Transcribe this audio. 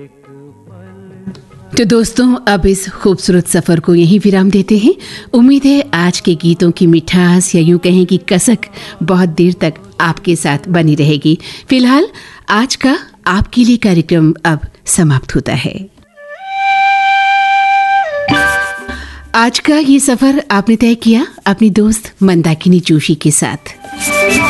तो दोस्तों, अब इस खूबसूरत सफ़र को यहीं विराम देते हैं। उम्मीद है आज के गीतों की मिठास या यूं कहें कि कसक बहुत देर तक आपके साथ बनी रहेगी। फिलहाल आज का आपके लिए कार्यक्रम अब समाप्त होता है। आज का ये सफ़र आपने तय किया अपनी दोस्त मंदाकिनी जोशी के साथ।